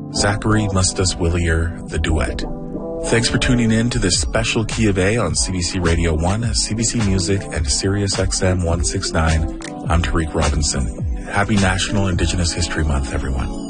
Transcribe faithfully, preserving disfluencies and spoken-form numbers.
Zachary Mustas Willier, the duet. Thanks for tuning in to this special Key of A on C B C Radio one, C B C Music, and Sirius X M one sixty-nine. I'm Tariq Robinson. Happy National Indigenous History Month, everyone.